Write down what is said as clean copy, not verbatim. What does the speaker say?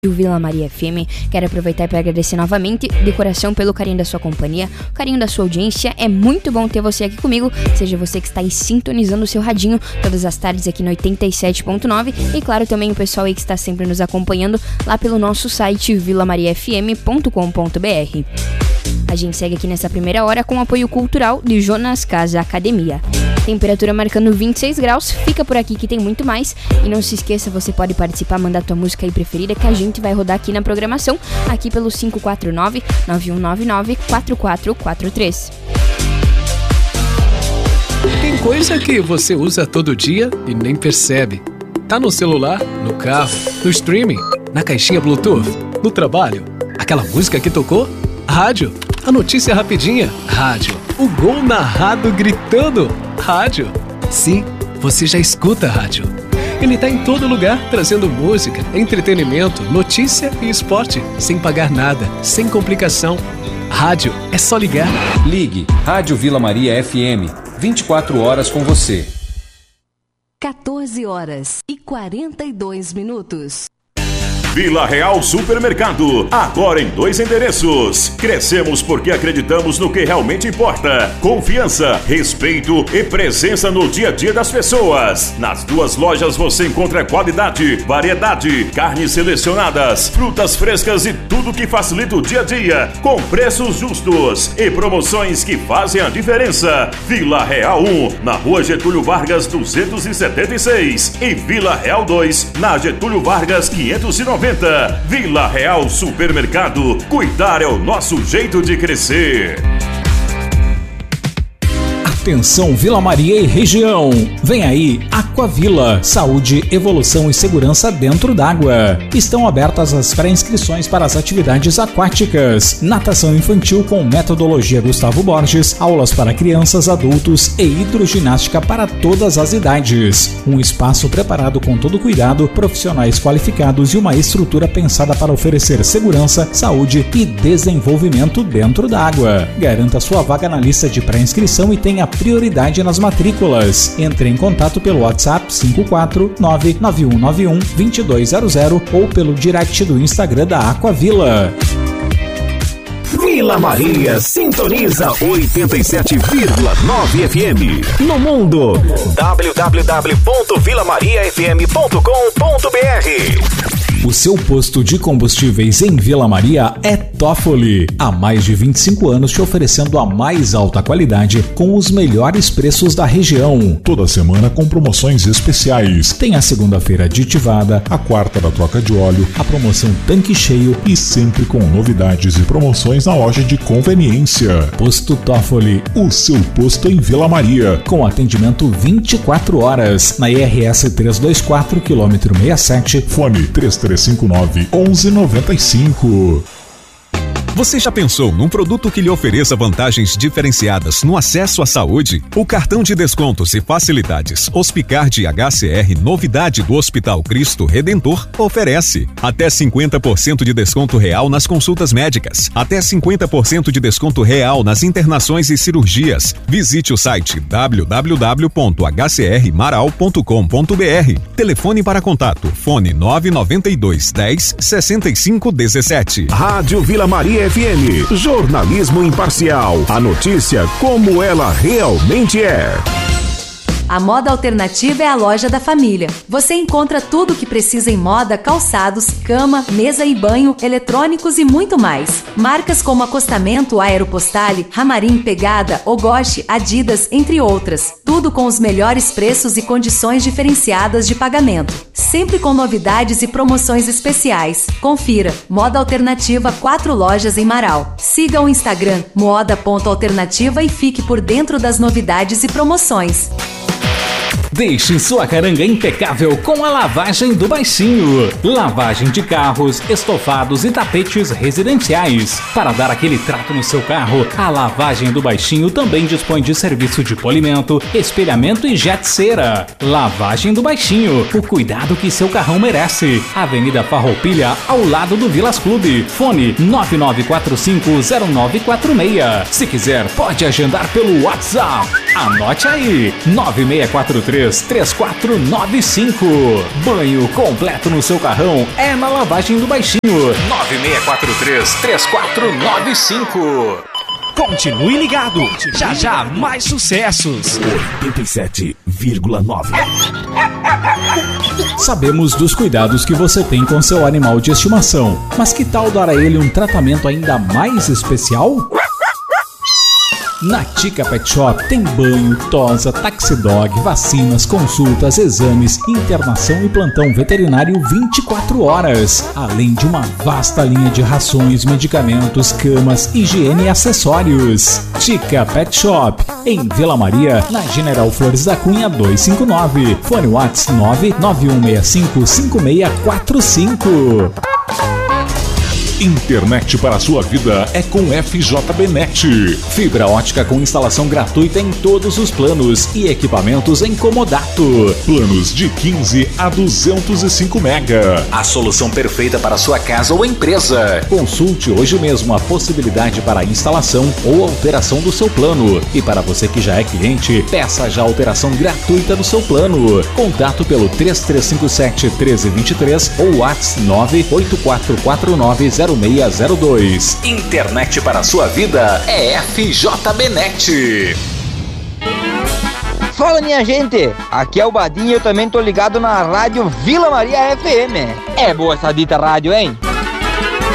do Vila Maria FM. Quero aproveitar para agradecer novamente de coração pelo carinho da sua companhia, o carinho da sua audiência. É muito bom ter você aqui comigo, seja você que está aí sintonizando o seu radinho todas as tardes aqui no 87.9 e claro também o pessoal aí que está sempre nos acompanhando lá pelo nosso site vilamariafm.com.br. A gente segue aqui nessa primeira hora com o apoio cultural de Jonas Casa Academia. Temperatura marcando 26 graus, fica por aqui que tem muito mais. E não se esqueça, você pode participar, mandar tua música aí preferida que a gente vai rodar aqui na programação, aqui pelo 549-9199-4443. Tem coisa que você usa todo dia e nem percebe. Tá no celular, no carro, no streaming, na caixinha Bluetooth, no trabalho. Aquela música que tocou? Rádio. A notícia rapidinha? Rádio. O gol narrado gritando? Rádio. Sim, você já escuta rádio. Ele tá em todo lugar, trazendo música, entretenimento, notícia e esporte, sem pagar nada, sem complicação. Rádio, é só ligar. Ligue Rádio Vila Maria FM, 24 horas com você. 14 horas e 42 minutos. Vila Real Supermercado, agora em 2 endereços. Crescemos porque acreditamos no que realmente importa. Confiança, respeito e presença no dia a dia das pessoas. Nas 2 lojas você encontra qualidade, variedade, carnes selecionadas, frutas frescas e tudo que facilita o dia a dia, com preços justos e promoções que fazem a diferença. Vila Real 1, na Rua Getúlio Vargas 276 e Vila Real 2, na Getúlio Vargas 590. Vila Real Supermercado. Cuidar é o nosso jeito de crescer. Atenção Vila Maria e região, vem aí Aquavila, saúde, evolução e segurança dentro d'água. Estão abertas as pré-inscrições para as atividades aquáticas, natação infantil com metodologia Gustavo Borges, aulas para crianças, adultos e hidroginástica para todas as idades. Um espaço preparado com todo cuidado, profissionais qualificados e uma estrutura pensada para oferecer segurança, saúde e desenvolvimento dentro d'água. Garanta sua vaga na lista de pré-inscrição e tenha prioridade nas matrículas. Entre em contato pelo WhatsApp 549-9191-2200 ou pelo direct do Instagram da Aquavila. Vila Maria sintoniza 87,9 FM. No mundo, www.vilamariafm.com.br. O seu posto de combustíveis em Vila Maria é Toffoli. Há mais de 25 anos te oferecendo a mais alta qualidade com os melhores preços da região. Toda semana com promoções especiais. Tem a segunda-feira aditivada, a quarta da troca de óleo, a promoção tanque cheio e sempre com novidades e promoções na loja de conveniência. Posto Toffoli, o seu posto em Vila Maria. Com atendimento 24 horas na IRS 324, quilômetro 67, fone 3359-1195. Você já pensou num produto que lhe ofereça vantagens diferenciadas no acesso à saúde? O cartão de descontos e facilidades Hospicard HCR, novidade do Hospital Cristo Redentor, oferece até 50% de desconto real nas consultas médicas, até 50% de desconto real nas internações e cirurgias. Visite o site www.hcrmaral.com.br. Telefone para contato, fone 992 10 65 17. Rádio Vila Maria FM, jornalismo imparcial. A notícia como ela realmente é. A Moda Alternativa é a loja da família. Você encontra tudo o que precisa em moda, calçados, cama, mesa e banho, eletrônicos e muito mais. Marcas como Acostamento, Aeropostale, Ramarim, Pegada, Ogoshi, Adidas, entre outras. Tudo com os melhores preços e condições diferenciadas de pagamento. Sempre com novidades e promoções especiais. Confira. Moda Alternativa, 4 lojas em Marau. Siga o Instagram moda.alternativa e fique por dentro das novidades e promoções. Deixe sua caranga impecável com a lavagem do Baixinho. Lavagem de carros, estofados e tapetes residenciais. Para dar aquele trato no seu carro, a Lavagem do Baixinho também dispõe de serviço de polimento, espelhamento e jet cera. Lavagem do Baixinho, o cuidado que seu carrão merece. Avenida Farroupilha, ao lado do Vilas Clube. Fone 99450946. Se quiser, pode agendar pelo WhatsApp. Anote aí, 9643-3495. Banho completo no seu carrão é na lavagem do Baixinho. 9643-3495. Continue ligado, já já mais sucessos. 87,9. Sabemos dos cuidados que você tem com seu animal de estimação, mas que tal dar a ele um tratamento ainda mais especial? Na Tica Pet Shop tem banho, tosa, taxidog, vacinas, consultas, exames, internação e plantão veterinário 24 horas. Além de uma vasta linha de rações, medicamentos, camas, higiene e acessórios. Tica Pet Shop, em Vila Maria, na General Flores da Cunha 259. Fone WhatsApp 991655645. Internet para a sua vida é com FJBnet. Fibra ótica com instalação gratuita em todos os planos e equipamentos em comodato. Planos de 15 a 205 mega. A solução perfeita para sua casa ou empresa. Consulte hoje mesmo a possibilidade para a instalação ou alteração do seu plano. E para você que já é cliente, peça já a alteração gratuita do seu plano. Contato pelo 3357-1323 ou WhatsApp 984490602. Internet para a sua vida é FJBnet. Fala, minha gente, aqui é o Badinho e eu também tô ligado na rádio Vila Maria FM. É boa essa dita rádio, hein?